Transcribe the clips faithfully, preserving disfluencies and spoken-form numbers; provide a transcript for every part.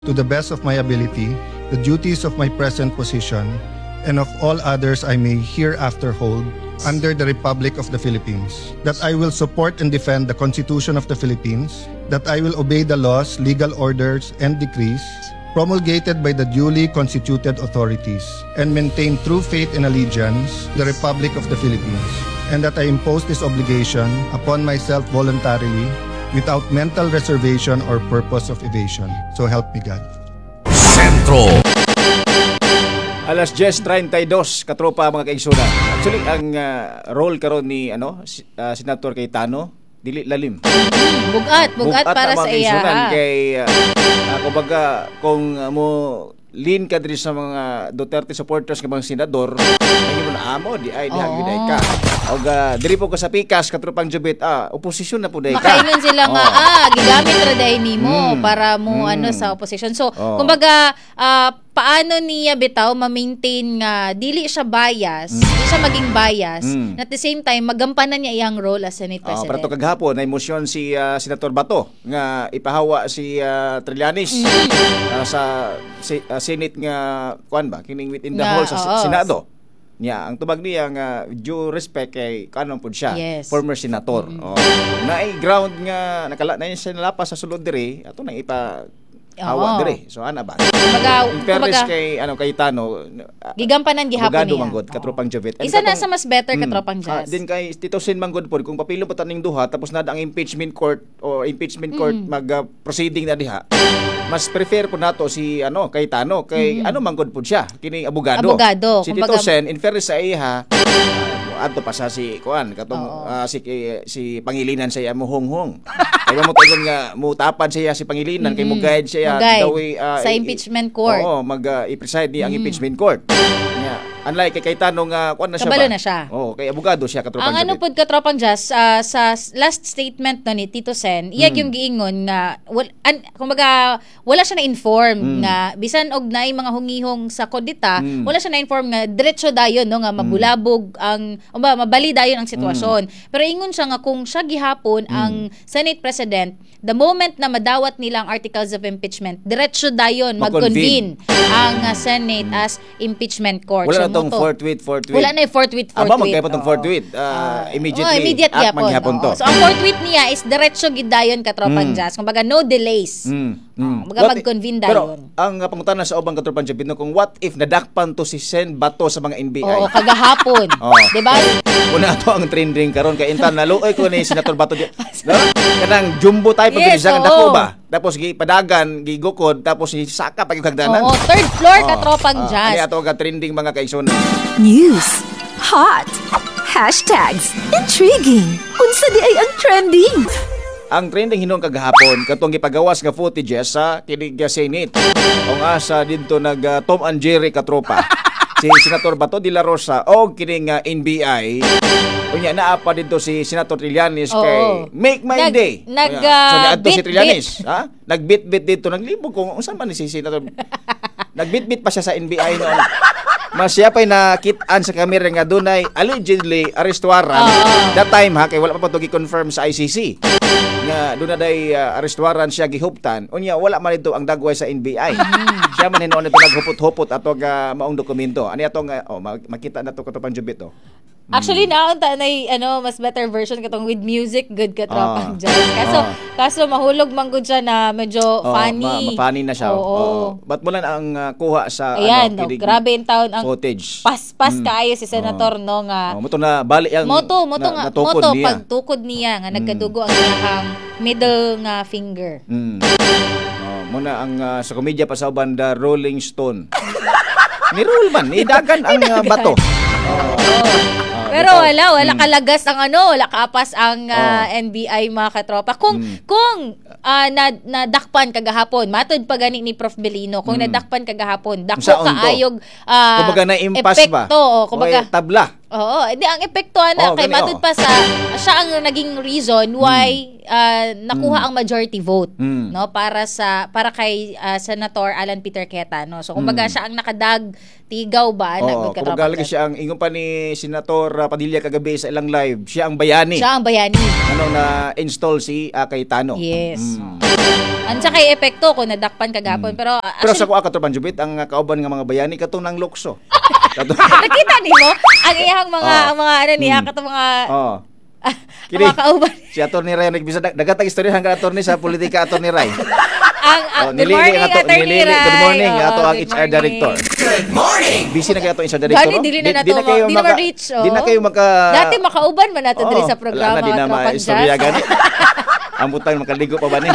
to the best of my ability, the duties of my present position and of all others I may hereafter hold under the Republic of the Philippines, that I will support and defend the Constitution of the Philippines, that I will obey the laws, legal orders, and decrees promulgated by the duly constituted authorities, and maintain true faith and allegiance to the Republic of the Philippines, and that I impose this obligation upon myself voluntarily without mental reservation or purpose of evasion. So help me God. Sentro. Alas diyes treinta y dos, katropa mga kaigsunan. Actually, ang uh, role karon ni ano, si, uh, Senator Cayetano, dili lalim. Bugat, bugat, para sa iya. Kay, uh, uh, kumbaga, kung uh, mo lean ka diri sa mga Duterte supporters ng mga senador, hindi mo na amo, di ay, di Oo. hagi ka. O uh, diri po ka sa pikas, katropang jubit, ah, oposisyon na po dahi ka. Makaingon sila nga, Oh. ah, gigamit ra dahi nimo Mm. para mo Mm. ano sa opposition. So, Oh. kumbaga, ah, paano niya bitaw ma-maintain nga dili siya bias, di siya maging bias, Mm. at the same time magampanan niya iyang role as Senate Oh, President. para to kaghapon na emosyon si uh, Senator Bato nga ipahawa si uh, Trillanes Mm. uh, sa si, uh, Senate nga kuan ba kining within the Nga, hall sa oo. Senado. Nya ang tubag niya nga due respect kay kanon pud siya, Yes. former senator. Oh. Naay ground nga nakala na siya nalapas sa sulod diri ato nang ipa hawa Oo. diri. So ana ba? Kumbaga, In fairness kumbaga, kay ano kay Tano, gigampanan gihapon abogado niya. manggod katropang Jovet. And Isa na katong- sa mas better Mm. katropang Ah, jazz. din kay Tito Sen manggod pod kung papilo pa taning duha tapos nada ang impeachment court o impeachment court mag uh, proceeding na diha. Mas prefer po nato si ano kay Tano kay ano manggod pod siya kining abogado. Abogado, Si Tito kumbaga- Sen in fairness sa iya uh, adto pa sa si kuan katong Oo. ah, si si Pangilinan sa iya mo honghong. Kay mo tagon nga mo tapan siya si Pangilinan kay mo guide siya Mo-guide the way, ah, sa i- impeachment court. Oo, mag uh, i-preside ni ang impeachment court. Yeah. Unlike kay Cayetano nga kuan na siya Kabalo ba? na siya. Oo, kay abogado siya katropang Ang ano Jovet. pud ka tropang jazz ah, sa s- last statement no ni Tito Sen, iyag Mm. yung giingon nga wal, an, kumbaga wala siya na inform Mm. nga bisan og naay mga hungihong sa kodita, Mm. wala siya na inform nga diretso dayon no nga mabulabog ang o ba mabali dayon ang sitwasyon. Pero ingon siya nga kung siya gihapon Mm. ang Senate President, the moment na madawat nila ang articles of impeachment, diretso dayon Mag-convene. mag-convene ang ah, Senate as impeachment court. Wala So, na tong moto- forthwith forthwith. Wala na yung forthwith forthwith. Aba magkaya pa tong Oo. forthwith. Uh, immediately. Oh, immediate at gyapon. maghapon to. Oo. So ang forthwith niya is diretso gidayon katropang Mm. jazz. Kumbaga no delays. Mm, mm. Oh, baga What- mag-convene Pero dayon. ang uh, pangutana sa ubang katropang Jovet no kung what if nadakpan to si Sen Bato sa mga N B I. Oo, kagahapon. Oo. 'Di ba? Una to ang trending karon kay intan naluoy ko ni Senator Bato di. No? Kanang jumbo type Yes, yes, oo. dako ba? Tapos gi padagan, gi gukod, tapos gi saka pa gyud hagdanan. Oo, third floor Oo. katropang Oo. jazz. Ani ato ka trending mga kaigsoon. News. Hot. Hashtags. Intriguing. Unsa di ay ang trending? Ang trending hinon kagahapon katong gipagawas nga footages sa kinig nga Senate. O nga sa didto nag uh, Tom and Jerry katropa. Si Senator Bato de la Rosa o kining nga N B I. Unya naa pa dito si Senator Trillanes Oo. kay Make My Nag- Day. nag, Unya, so ah, niadto si bit-bit. Trillanes, ha? Nagbit-bit dito, naglibog kung unsa man ni si Senator. Nagbit-bit pa siya sa N B I noon. Mas siya pa'y nakit-an sa kamera nga dunay allegedly arrestuaran. Oo. That time ha, kay wala pa to gi-confirm sa I C C. Nga doon na day uh, arrestuaran siya gihuptan. Unya wala man ito ang dagway sa N B I. Siya man hinuon ito naghupot-hupot ato nga maong dokumento. Ani ato nga oh, mag- makita na to katopang Jovet oh. Actually, naunta na y- ano, mas better version katong with music, good Ah. katropang jazz. Kaso, Ah. kaso mahulog man gud siya na medyo Oh, funny. ma- ma-funny na siya. Oo. Oh. Ba't mo lang ang uh, kuha sa Ayan, ano, no, kinig- grabe yung taon ang footage. pas-pas Mm. kaayo si Senator no nga. Oh, moto na bali ang Moto, moto na, nga, natukod moto niya. pagtukod niya nga nagkadugo ang iyang middle nga finger. Mm. Oh, muna ang uh, sa komedya pa sa banda Rolling Stone. Ni roll man, idagan ang uh, bato. Oh. Pero bitaw. wala, wala Mm. kalagas ang ano, wala kapas ang Oh. ah, N B I mga katropa. Kung Mm. kung ah, na, nadakpan kagahapon, matod pa gani ni Prof Belino, kung Mm. nadakpan kagahapon, dako Kung saan to? kaayog ah, Kumbaga na-impasse ba? epekto, o, kumbaga O, eh, tabla. Oo, hindi ang epekto na Oo, kay gani, matud oo. pa sa siya ang naging reason why ah, nakuha ang majority vote Mm. no para sa para kay ah, Senator Alan Peter Queta no. So kumbaga siya ang nakadag tigaw ba na Oo, kumbaga lagi siya ang ingon pa ni Senator uh, Padilla kagabi sa ilang live, siya ang bayani. Siya ang bayani. Ano na install si uh, Cayetano. Yes. Mm. Ang sa kay epekto ko nadakpan kagapon pero ah, Pero sa actually, kuha katropan Jubit, ang uh, kauban nga mga bayani katong nang lukso. Kato- nakita nimo ang iyang mga Oo. ang mga ano niya katong mga Oo. ang Kini, mga kauban. si Atty. Ray nagbisa dagatag istorya hanggang attorney sa politika Atty. Ray. Ang ah, Oh, good nilili morning ato- Attorney nilili. Ray. Good morning, Oo, ato ang good H R morning. director. Good morning! Busy na kayo ato H R director. Gani, oh. dili na nato di kayo ma- di na maka- ma-reach, oh. Di na kayo maka Dati makauban man nato diri Oo, sa programa wala na, di na Tropan ma-istorya Jazz. gani. Ang butang makaligo pa ba ni?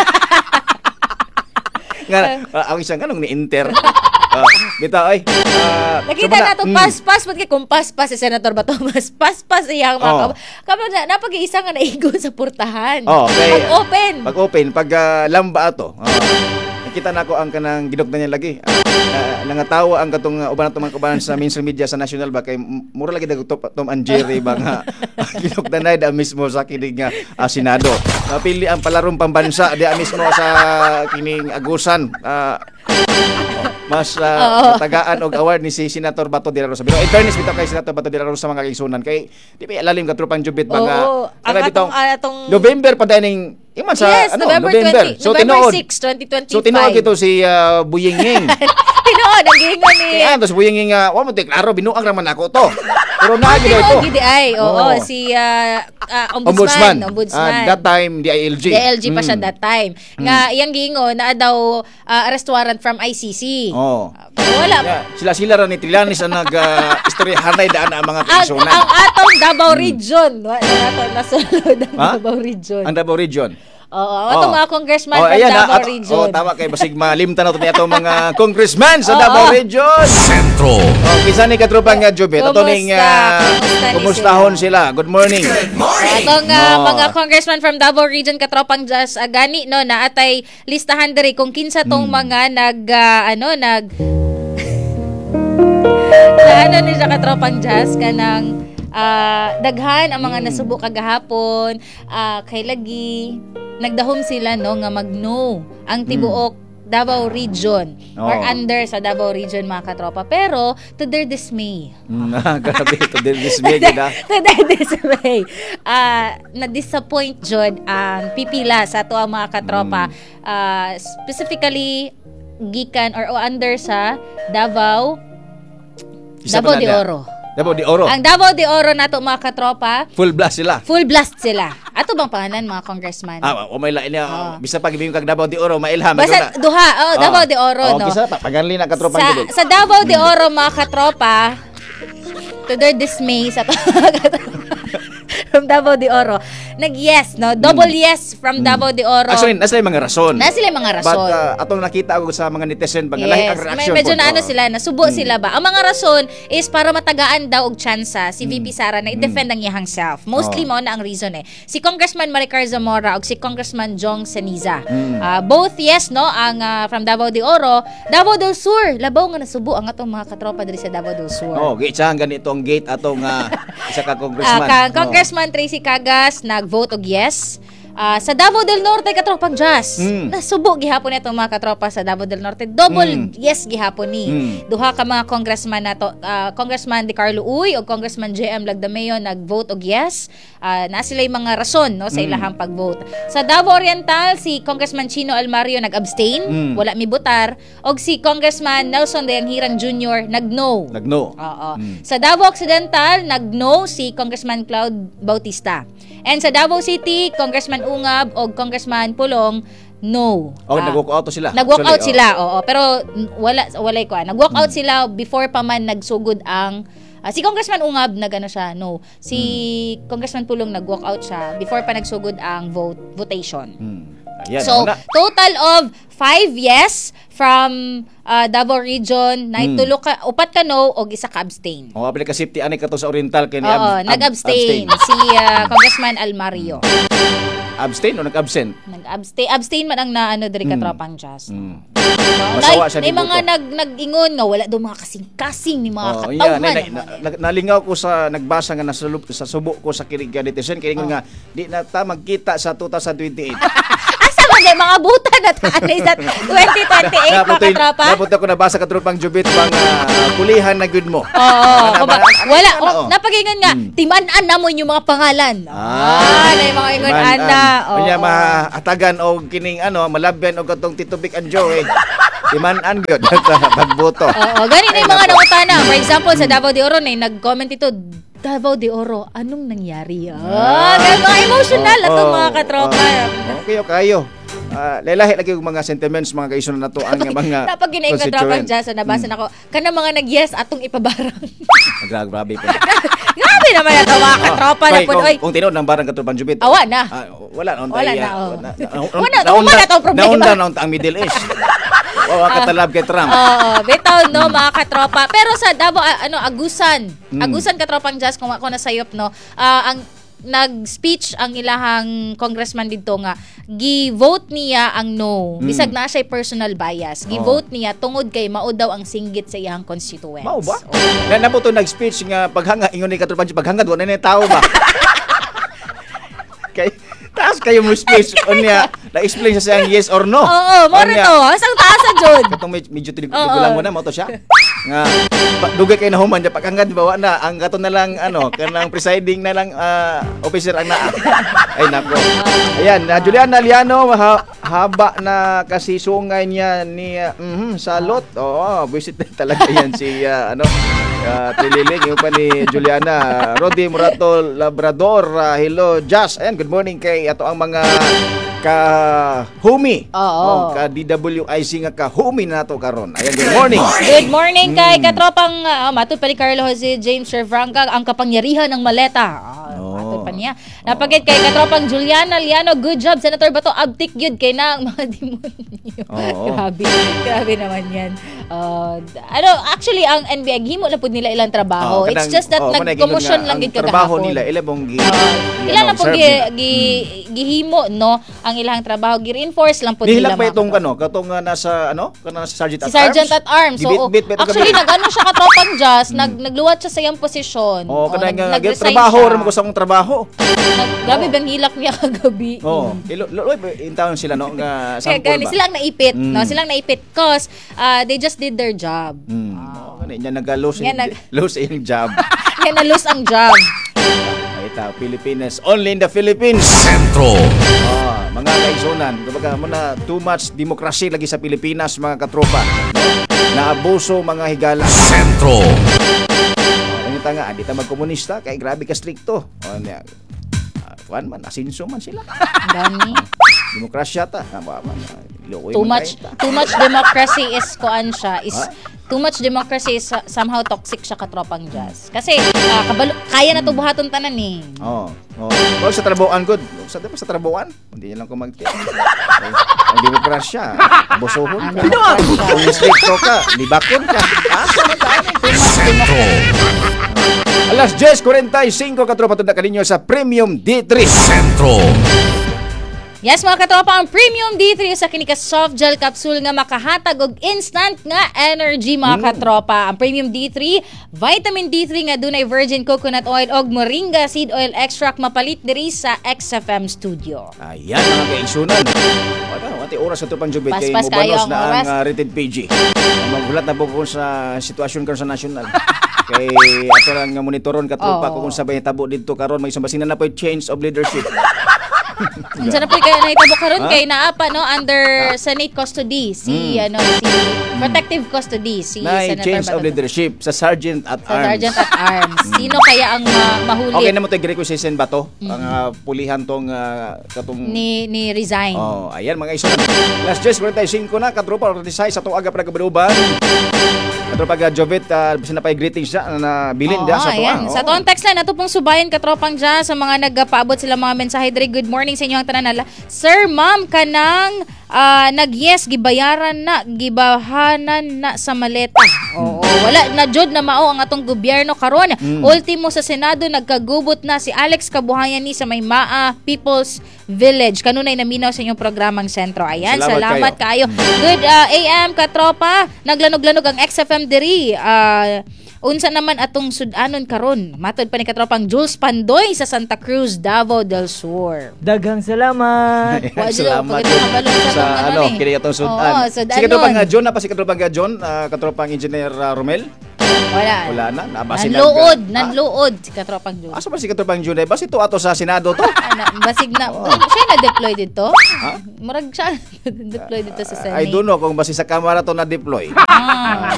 Nga, uh, ang isang kanong ni-enter. Uh, bitaw, ay. Uh, Nakita na to pas-pas pud kay kung pas-pas si Senator Bato mas pas-pas iyang Oo. mga kamo na napag-iisa nga naigo sa portahan. Oh, okay. Pag open. Pag open, pag uh, lamba ato. Uh, nakita na ko ang kanang ginugdan niya lagi. Uh, uh, nangatawa ang katong uh, uban ato mga kabanan sa mainstream media sa national ba kay m- mura lagi dag Tom, Tom and Jerry ba nga uh, ginugdan na da mismo sa kining uh, uh, Senado. Napili ang palarong pambansa di mismo sa kining agusan. Uh, mas uh, matagaan og award ni si Senator Bato de la Rosa. Pero in fairness bitaw kay Senator Bato de la Rosa mga kaigsunan kay di pa alalim ka tropang Jubit mga Oo. Ang kana bitaw atong- ah, atong- November pa dining iman sa Yes, ano November, November. twenty, So November tinuod. sixth, twenty twenty-five. So tinuod ito si uh, Buyinging. Tinuod ang giingon ni Kaya tapos Buyinging uh, wa mo te klaro binuang raman ako to. Pero naa gid ito. Tinuod gid ay. Oo, Oo. si ah, ah, Ombudsman. ombudsman, ombudsman. Ah, that time D I L G. D L G pa siya Mm. that time. Nga iyang giingon na daw ah, arrest warrant from I C C. Oh. Pero wala Yeah, sila-sila ra ni Trillanes ang nag uh, istoryahanay daan ang mga ang, kaigsunan. ang atong Davao region. Wala na to nasulod ang Ha? Davao region. Ang Davao region. Oo, ang atong Oh. mga congressman Oh, from ayan, Davao ah, at- region. Oh, tama kay basig malimtan na to ni atong mga congressman sa Oo. Davao region. Sentro. Oh, kisa ni katropang nga Jubit. Ato ning Kumusta? uh, Kumusta ni kumustahon sila. Good morning. Atong ah, No. mga congressman from Davao region katropang just uh, gani no na atay listahan diri kung kinsa tong Hmm. mga nag ah, ano nag na ano ni sa katropang jazz kanang ah, daghan ang Hmm. mga nasubo kagahapon ah, kay lagi nagdahom sila no nga mag-no ang tibuok Davao region or Hmm. Oo. under sa Davao region mga katropa pero to their dismay Mm, grabe ito din dismay gid ah. to their dismay ah na-disappoint jud ang pipila sa ato ang mga katropa ah, specifically gikan or, o under sa Davao Isa Davao pa de na- Oro. Davao de Oro. Ang Davao de Oro nato mga katropa, Full blast sila. full blast sila. Ato bang pangalan mga congressman? Ah, o may lain niya. Oo. Bisa pa gibing kag Davao de Oro, mailham. Basta duha, oh, Davao de Oro oh, no. Kisa pa paganli na katropang Sa, Jubit. sa Davao de Oro mga katropa, to their dismay sa from Davao de Oro, nag-yes, no? Double yes from Davao de Oro. Actually, nasa yung mga rason. Na sila yung mga rason. But uh, atong nakita ko sa mga netizen bang lahi ang Yes, reaction. may, medyo po. na ano Oo. sila, nasubo sila ba? Ang mga rason is para matagaan daw og tsansa si V P Hmm. Sara na i-defend ang iyang self. Mostly mo na ang reason eh. Si Congressman Maricar Zamora ug si Congressman Jong Seniza. Hmm. Ah, both yes no ang ah, from Davao de Oro, Davao del Sur. Labaw nga nasubo ang atong mga katropa diri sa Davao del Sur. Oh, giitsahan ganito ang gate atong uh, isa ka Ah, congressman. ka- Oh. Congressman Tracy Cagas nag-vote og yes. Ah, sa Davao del Norte katropang Jazz. Mm. Nasubo gihapon itong mga katropa sa Davao del Norte. Double Mm. yes gihapon ni. Mm. Duha ka mga congressman nato, ah, Congressman Di Carlo Uy o Congressman J M Lagdameo nag-vote og yes. Ah, na sila yung mga rason no sa Mm. ilahang pag-vote. Sa Davao Oriental si Congressman Chino Almario nag-abstain, Mm. wala mi butar, og si Congressman Nelson Dayanghirang Junior nag-no. Nagno. Oo. Mm. Sa Davao Occidental, nag-no si Congressman Cloud Bautista. And sa Davao City, Congressman Ungab o Congressman Pulong, no. Oh, Ah, nag-walk out to sila. Nag-walk out Actually, sila, oo. Pero n- wala, walay ko ah. Nag-walk out sila before pa man nagsugod ang ah, si Congressman Ungab nagano siya, no. Si Congressman Pulong nag-walk out siya before pa nagsugod ang vote votation. Hmm. Ayan, So, una. total of five yes from uh, Davao Region, na Hmm. itulo ka, upat ka no, o isa ka abstain. Oh, apil ka safety ani kato sa Oriental kay ni Oo, ab- ab- nag-abstain si uh, Congressman Almario. abstain o nag-absent? Nag-abstain, abstain man ang na ano diri ka tropang jazz. Mm. Nay, Masawa siya nay ni mga Buto. nag nag-ingon nga wala daw mga kasing-kasing ni mga Oh, katawhan. yeah, na, na, na, nalingaw ko sa nagbasa nga nasa lub- sa subo ko sa kinig netizen kay Oh. nga di na ta magkita sa two thousand twenty-eight. Asa man day mga buta na tanay sa twenty twenty-eight mga katropa? Napunta ko nabasa ka tropang Jubit pang uh, kulihan na good mo. Oo, Ano, kumba- ano, ano, wala, ano, oh, oh. napagingan nga, timan-an na mo yung mga pangalan. Ah, Ah, na yung mga ingon, man, ana. um, Unya mahatagan og kining ano, malabyan og katong Tito Vic and Joe. Eh. Timan-an gyud sa pagboto. Oo, gani na yung Ay, mga nako. nangutana. For example, sa Davao de Oro, na nag-comment ito, Davao de Oro, anong nangyari? Ah, kaya mga emotional Oh, ato oh, mga katropa. oh, okay, kayo. Ah, lailahi lagi yung mga sentiments, mga kaisunan na to ang mga Napag ginaing katropang constituent. jazz, nabasa na ko, kana mga nag-yes atong ipabarang. Grabe, grabe po. Grabe naman ito mga katropa na Kay, po. kung, Oy, kung tinod ng barang katropang Jubit. awa na. Ah, wala na. Wala na, oh. Na, Wala na, wala na tong problema. Naunda na ang Middle East. Wawa katalab kay Trump. Oo, bitaw no mga katropa. Pero sa Davao ah, ano Agusan, Mm. Agusan katropang jazz kung ako nasayop no. ah, ang nag-speech ang ilahang congressman dito nga gi-vote niya ang no. Bisag na siya personal bias. Gi-vote niya tungod kay mao daw ang singgit sa iyang constituents. Mao ba? Na na po to nag-speech nga paghanga ingon ni katropang Jubit paghangad wala na tao ba? Kay taas kayo mo speech unya na-explain sa siyang yes or no. Oo, mo rin Unya, to. Asang taas sa jud. katong med- medyo tilig Oo. tigulang mo na mo to siya nga pa- dugay kay nahuman ja pagangad bawa na ang kato na lang ano kanang presiding na lang ah, officer ang naa ay nako ayan na Juliana Liano ha- haba na kasi sungay niya ni uh, mhm, salot oo visit talaga yan si ah, ano uh, Trililing yung pa ni Juliana Rodi Murato Labrador uh, hello Jazz ayan good morning kay ato ang mga ka humi Oo. Oh, ka D W I C nga ka humi na nato karon ayan good morning Good morning Hmm. kay katropang uh, matod pa ni Carlo Jose James Cervranca ang kapangyarihan ng maleta. Ah, Oh. matod pa niya. Napagit kay katropang Juliana Liano, good job Senator Bato, abtik gyud kay na ang mga demonyo. Oo. Grabe. Grabe naman 'yan. Uh, ano actually ang N B I himo na pud nila ilang trabaho. Oh, It's kanang- just that oh, manay nag-commotion gingon nga, lang ang gid kagahapon. trabaho nila ila bong gi, Uh, gi- ilan ano, lang po serve gi, nila. gi, gihimo no ang ilang trabaho gi-reinforce lang po Nihilak nila. pa mga itong katropa. ano, katong uh, nasa ano, kana nasa Sergeant Si at Sergeant Arms. at Arms. So, Gibit-bit pa ito actually, gabi. nag-ano siya katropang jazz, nag, nagluwat siya sa iyang posisyon. Oh, kanang nag- nga nag-resign trabaho siya. ra mo ko sa akong trabaho. Nag, grabe bang hilak niya kagabi. Oh, ilo lo in town sila no nga Kaya sample gani, ba. silang naipit. Mm. No? Silang naipit because uh, they just did their job. Hmm. Oh, kani niya nag-lose Yan, nag- lose yung job. Kaya na-lose ang job. Ay ta Pilipinas, only in the Philippines. Sentro. Oh, mga kaigsunan, kumbaga mo na too much democracy lagi sa Pilipinas mga katropa. Naabuso mga higala. Sentro. Ang nga, di ta magkomunista kay grabe ka strikto. O niya. Uh, kuan man asinso man sila. Ang dami. Demokrasya ta. Ah, ba man. ah, ilokoy Too man much tayo ta. too much democracy is kuan siya is Ha? too much democracy is uh, somehow toxic siya katropang jazz. Kasi uh, kabalo, kaya na to buhaton tanan eh. Oo. Oh. Oh. sa trabuan good. Sa pa sa trabuan, hindi niya lang ko magtiya. Ang demokrasya, busuhon ka. Kung strikto ka, libakon ka. Asa man tayo too much Sentro. Alas ten forty-five katropa tunda kaninyo sa Premium D three. Sentro. Yes mga katropa, ang Premium D three sa kinika soft gel capsule nga makahatag og instant nga energy mga katropa. Ang Premium D three, vitamin D three nga dunay virgin coconut oil og moringa seed oil extract mapalit diri sa X F M Studio. Ayan mga kaigsunan. Wala, wati oras ito pang jubit kay Paspas kayo mubanos ang na ang oras. uh, rated P G. Maghulat na po ko sa sitwasyon karon sa nasyonal. Kay ato lang nga monitoron katropa Oo. ko kung sabay tabo dito karon may isang basinan na po change of leadership. Unsa na po kaya naitabo karon Ha? kay naa pa no under Senate custody si ano si protective custody si Na Senator change of Bato. leadership sa Sergeant at Sa Arms. Sergeant at Arms. Sino kaya ang ma- mahuli Okay na mo tayo requisition ba to? Ang uh, pulihan tong uh, katong ni ni resign? Oh, ayan mga isunan. Last ten forty-five na katropa organize sa tuwa aga para kabaluban. Katropa ga Jovet uh, bisan na pay greetings siya na bilin dia sa tuwa. ayan. Sa tuwang text line, nato pong subayan katropan dyan sa mga nagpaabot sila mga mensahe diri. Good morning sa inyo ang ang tanan nala. Sir, ma'am, kanang uh, nag-yes, gibayaran na, gibahanan na sa maleta. Oo, wala na jud na mao ang atong gobyerno karon. Mm. Ultimo sa Senado, nagkagubot na si Alex Kabuhayan ni sa Maymaa People's Village. Kanunay naminaw sa inyong programang sentro. Ayan, salamat, salamat kayo. kayo. Good uh, A M, katropa. Naglanog-lanog ang X F M diri. Uh, Unsa naman atong sudanon karon? Matod pa ni katropang Jules Pandoy sa Santa Cruz, Davao del Sur. Daghang salamat. Salamat sa, sa ano, kini atong sudan. Oo, Si katropang uh, John na pa si katropang uh, John, uh, katropang engineer uh, Romel. Wala. Wala na. Nabasi nanluod, nag, nanluod si katropang John. Asa pa si katropang John? Eh, basi to ato sa Senado to. Ano, basig na. Oh. Siya na-deploy dito? Ha? Murag siya na-deploy dito sa Senate. I don't know kung basi sa Kamara to na-deploy. Ah.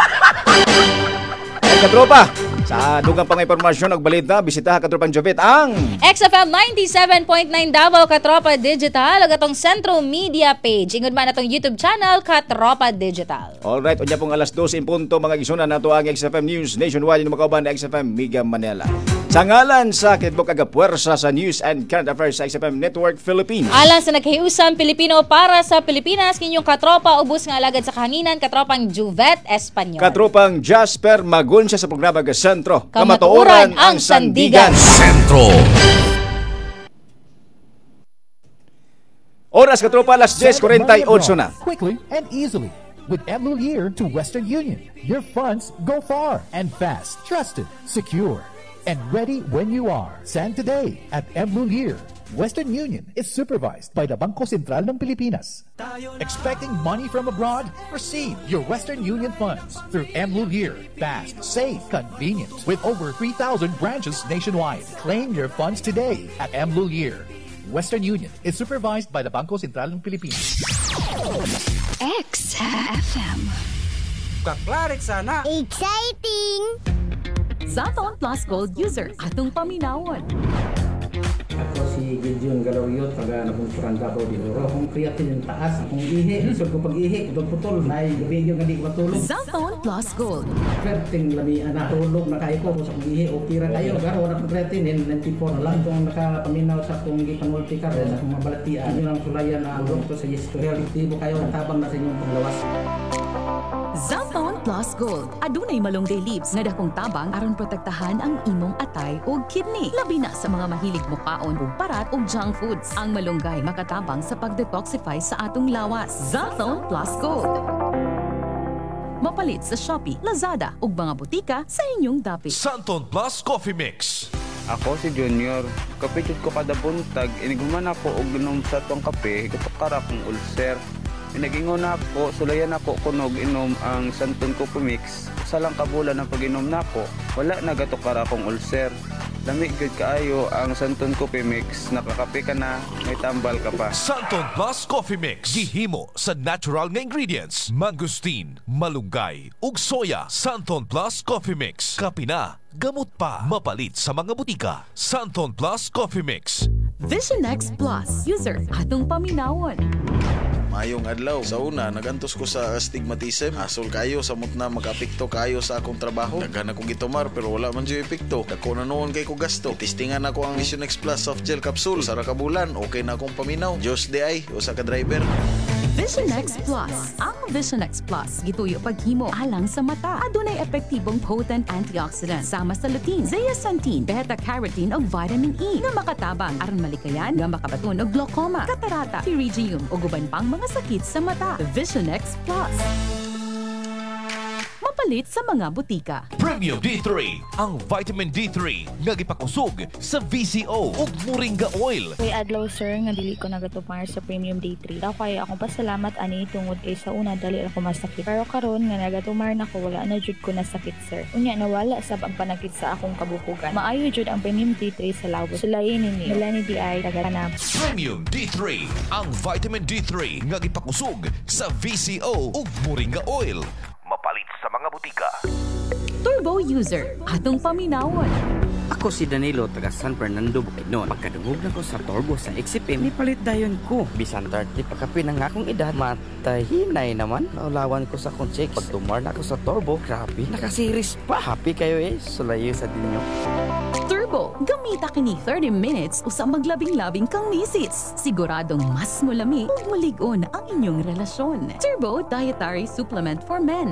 Katropa, sa dugang pang impormasyon ug balita, bisitaha katropang Jovet ang X F M ninety-seven point nine Davao Katropa Digital ug atong Centro Media page. Ingod man atong YouTube channel Katropa Digital. Alright, unya pong alas dos in punto mga gisunan nato ang X F M News Nationwide in makauban X F M Mega Manila. Sa ngalan sa kitbok agapuwersa sa News and Current Affairs sa X F M Network Philippines. Alang sa naghiusan Pilipino para sa Pilipinas, kinyong katropa ubos nga alagad sa kahanginan, katropang Juvet Espanyol. Katropang Jasper Magunsya sa programa ga Sentro. Kamatuoran ang Sandigan. Sentro. Oras katropa alas ten forty-eight na. Quickly and easily. With Emlulier to Western Union, your funds go far and fast, trusted, secure, and ready when you are. Send today at Emlulier. Western Union is supervised by the Bangko Sentral ng Pilipinas. Expecting money from abroad? Receive your Western Union funds through Emlulier. Fast, safe, convenient. With over three thousand branches nationwide. Claim your funds today at Emlulier. Western Union is supervised by the Bangko Sentral ng Pilipinas. X F M. Kaklarik sana. Exciting! Zaton Plus Gold user atong paminawon. Ako si Gideon Galawyot, taga Nabungsuran ka ko di Oro. Kung creatine yung taas, kung ihi, isod ko pag-ihi, kung putol, may gabi yung hindi ko matulog. Zaton Plus Gold. Creatine lami na tulog na kayo ko, sa kung ihi, okay ra kayo. Pero wala kong creatine, ninety-four na lang. Kung nakapaminaw sa kung gipanulti ka, sa kung mabalatian, yun ang sulayan na ang doktor sa yesto. Realitibo kayo, tabang na sa inyong paglawas. Zaton Plus Gold. Adunay malunggay leaves nga dakong tabang aron protektahan ang imong atay ug kidney. Labi na sa mga mahilig mukaon ug parat ug junk foods. Ang malunggay makatabang sa pag-detoxify sa atong lawas. Zaton Plus Gold. Mapalit sa Shopee, Lazada ug mga butika sa inyong dapit. Santon Plus Coffee Mix. Ako si Junior. Kapitid ko kada buntag, iniguman ako og inom sa tong kape, katukara kong ulcer. Pinagingon ako, sulayan ako kunog inom ang Santon Coffee Mix. Sa lang kabulan ng pag-inom nako, wala na gatukara akong ulcer. Lamig gud kaayo ang Santon Coffee Mix, nakakape ka na, may tambal ka pa. Santon Plus Coffee Mix. Gihimo sa natural nga ingredients. Mangustin, malunggay, ug soya. Santon Plus Coffee Mix. Kape na, gamot pa. Mapalit sa mga butika. Santon Plus Coffee Mix. Vision X Plus user atong paminawon. Mayong adlaw. Sa una, nagantos ko sa astigmatism. Asol kayo, samot na mag-apekto kayo sa akong trabaho. Daghan akong gitumar pero wala man dyan epekto. Dako na noon kay ko gasto. Tistingan ako ang Vision X Plus soft gel capsule. Sara ka bulan, okay na akong paminaw. Diyos di ay, o sa ka-driver. Vision X Plus. Ang Vision X Plus gituyo paghimo alang sa mata. Adunay epektibong potent antioxidant sama sa lutein, zeaxanthin, beta-carotene ug vitamin E nga makatabang aron malikayan nga makabaton og glaucoma, katarata, pterygium ug uban pang mga sakit sa mata. Vision X Plus. Mapalit sa mga butika. Premium D three, ang vitamin D three nga gipakusog sa V C O ug moringa oil. Kay adlaw sir nga dili ko nagatupar sa Premium D three. Daw kay akong pasalamat ani tungod kay sa una dali ako masakit. Pero karon nga nagatumar na ko wala na jud ko nasakit sir. Unya nawala sa pagpanakit sa akong kabukugan. Maayo jud ang Premium D three sa lawos. Sulayin ni Melanie D I taga-Tanab. Premium D three, ang vitamin D three nga gipakusog sa V C O ug moringa oil. Mapalit sa mga butika. Turbo user atong paminawon. Ako si Danilo, taga San Fernando, Bukidnon. Pagkadungog na ko sa turbo sa X P M, nipalit dayon ko. Bisan thirty pagkapi ng akong edad, matay hinay naman. Naulawan ko sa akong check. Pagtumar na ako sa turbo, grabe, nakasiris pa. Happy kayo eh, sulayo sa dinyo. Turbo Turbo, gamita kini thirty minutes usa maglabing-labing kang misis. Siguradong mas mulami ug mulig-on ang inyong relasyon. Turbo Dietary Supplement for Men.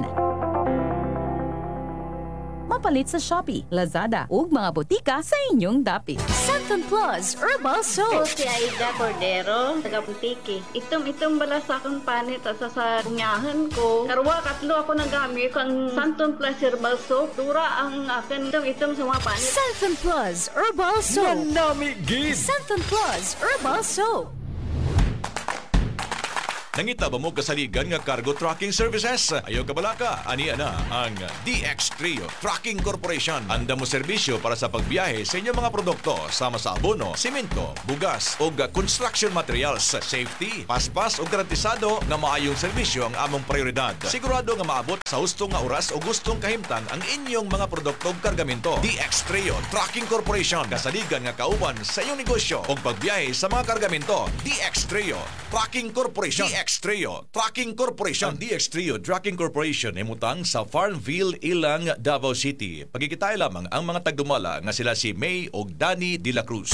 Mapalit sa Shopee, Lazada ug mga botika sa inyong dapit. Santon Plus Herbal Soap. Si Aida Cordero, taga Butiki. Itom-itom bala sa akong panit at sa sa kunyahan ko. Karwa, katlo ako nagamit kang Santon Plus Herbal Soap. Dura ang akin itom-itom sa mga panit. Santon Plus Herbal Soap. Manami gid! Santon Plus Herbal Soap. Nangita ba mo kasaligan nga cargo tracking services? Ayaw ka balaka, ani ana ang D X Trio Tracking Corporation. Anda mo serbisyo para sa pagbiyahe sa inyong mga produkto sama sa abono, simento, bugas o construction materials. Safety, paspas o garantisado nga maayong serbisyo ang among prioridad. Sigurado nga maabot sa hustong nga oras o gustong kahimtang ang inyong mga produkto o kargamento. D X Trio Tracking Corporation. Kasaligan nga kauban sa inyong negosyo o pagbiyahe sa mga kargamento. D X Trio Tracking Corporation. D X Trio Tracking Corporation. Ang D X Trio Tracking Corporation ay mutang sa Farmville, Ilang, Davao City. Pagkikitay lamang ang mga tagdumala nga sila si May o Danny De La Cruz.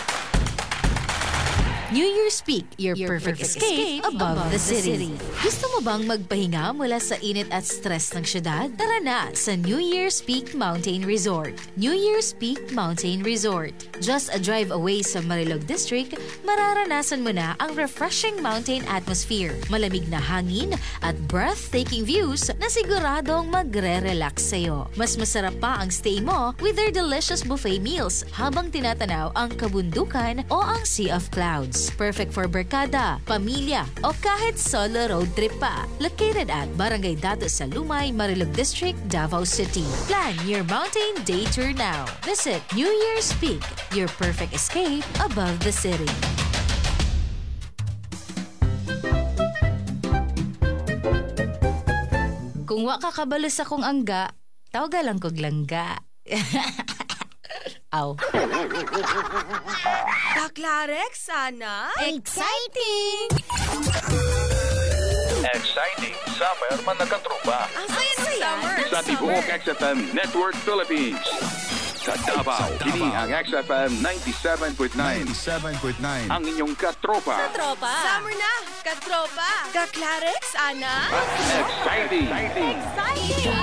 New Year's Peak, your, your perfect, perfect escape, escape above, above the, city. the city. Gusto mo bang magpahinga mula sa init at stress ng syudad? Tara na sa New Year's Peak Mountain Resort. New Year's Peak Mountain Resort. Just a drive away sa Marilog District, mararanasan mo na ang refreshing mountain atmosphere, malamig na hangin at breathtaking views na siguradong magre-relax sa'yo. Mas masarap pa ang stay mo with their delicious buffet meals habang tinatanaw ang kabundukan o ang Sea of Clouds. Perfect for barkada, pamilya, o kahit solo road trip pa. Located at Barangay Dato sa Lumay, Marilog District, Davao City. Plan your mountain day tour now. Visit New Year's Peak, your perfect escape above the city. Kung wa ka kabalo sa kong angga, tawag lang kog langga. Aw. Kaklarek, sana? Exciting! Exciting Summer Managatropa. Ang saya summer! Sa Tibuok X F M Network Philippines. Sa Davao, kini ang X F M ninety-seven point nine. ninety-seven point nine. Ang inyong katropa. Katropa! Summer na! Katropa! Kaklarek, sana? Exciting! Exciting!